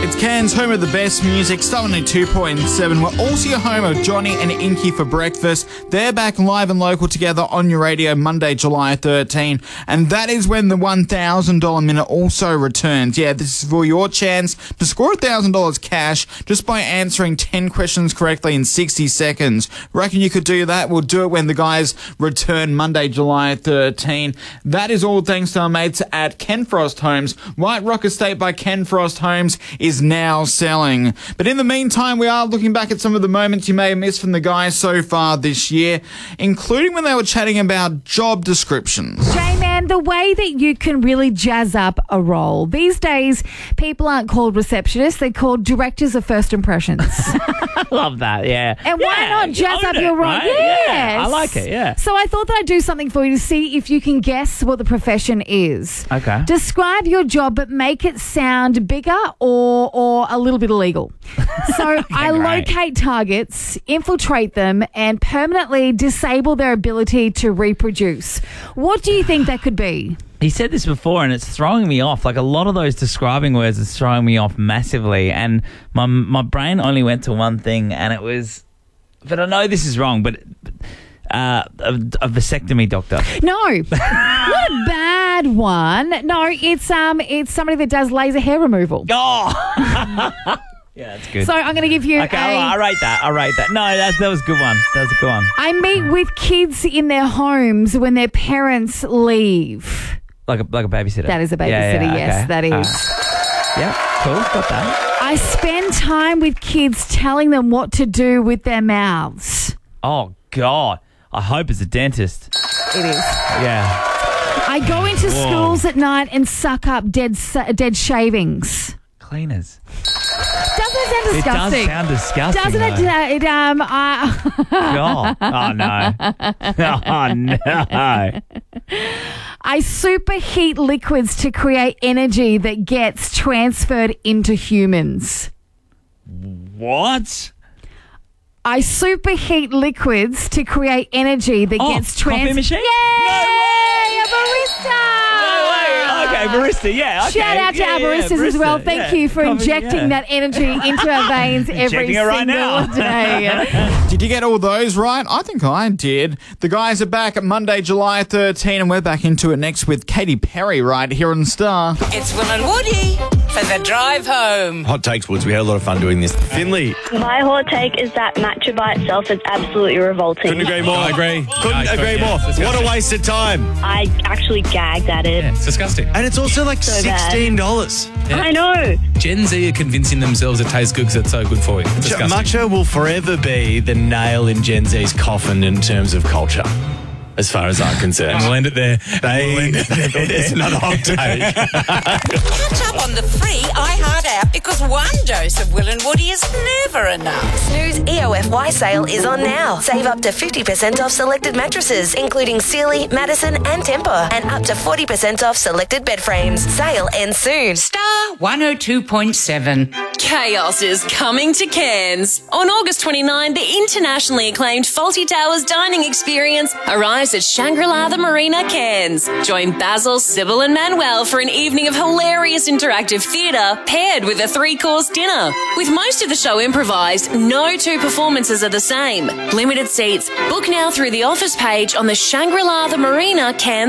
It's Cairns, home of the best music, Star 2.7. We're also your home of Johnny and Inky for breakfast. They're back live and local together on your radio Monday, July 13. And that is when the $1,000 minute also returns. Yeah, this is for your chance to score $1,000 cash just by answering 10 questions correctly in 60 seconds. Reckon you could do that? We'll do it when the guys return Monday, July 13. That is all thanks to our mates at Ken Frost Homes. White Rock Estate by Ken Frost Homes is now selling. But in the meantime, we are looking back at some of the moments you may have missed from the guys so far this year, including when they were chatting about job descriptions. J-Man, the way that you can really jazz up a role. These days, people aren't called receptionists, they're called directors of first impressions. I love that, yeah. And why not jazz up your role? Right? Yes. Yeah, I like it, yeah. So I thought that I'd do something for you to see if you can guess what the profession is. Okay. Describe your job, but make it sound bigger or a little bit illegal. So I locate targets, infiltrate them, and permanently disable their ability to reproduce. What do you think that could be? He said this before, and it's throwing me off. Like, a lot of those describing words is throwing me off massively. And my brain only went to one thing, and it was... But I know this is wrong, but... a vasectomy doctor. No, not a bad one. No, it's somebody that does laser hair removal. Oh! Yeah, that's good. So I'm going to give you okay, I rate that. No, that was a good one. That was a good one. I meet with kids in their homes when their parents leave. Like a babysitter. That is a babysitter, yes, okay. that is. Yeah, cool, got that. I spend time with kids telling them what to do with their mouths. Oh, God. I hope it's a dentist. It is. Yeah. I go into schools at night and suck up dead shavings. Cleaners. Doesn't it sound disgusting? It does sound disgusting. Doesn't it? God. Oh, no. Oh, no. I superheat liquids to create energy that gets transferred into humans. What? I superheat liquids to create energy that gets coffee machine? Yay! No way! A barista! No way! Okay, barista, yeah. Okay. Shout out to our baristas as well. Thank you for injecting that energy into our veins every single day. Did you get all those right? I think I did. The guys are back at Monday, July 13, and we're back into it next with Katy Perry right here on Star. It's Will and Woody for the drive home. Hot takes, Woods. We had a lot of fun doing this. Finley. My hot take is that matcha by itself is absolutely revolting. Couldn't agree more. I agree. Couldn't agree more. What a waste of time. I actually gagged at it. Yeah, it's disgusting. And it's also like So bad. $16. Yeah. I know. Gen Z are convincing themselves it tastes good because it's so good for you. It's disgusting. Matcha will forever be the nail in Gen Z's coffin in terms of culture, as far as I'm concerned. We'll end it there. It's not a hot take. Catch up on the free iHeart app because one dose of Will and Woody is never enough. Snooze EOFY sale is on now. Save up to 50% off selected mattresses, including Sealy, Madison and Tempur, and up to 40% off selected bed frames. Sale ends soon. Star 102.7. Chaos is coming to Cairns. On August 29, the internationally acclaimed Fawlty Towers dining experience arrives at Shangri-La the Marina, Cairns. Join Basil, Sybil and Manuel for an evening of hilarious interactive theatre paired with a 3-course dinner. With most of the show improvised, no two performances are the same. Limited seats. Book now through the office page on the Shangri-La the Marina Cairns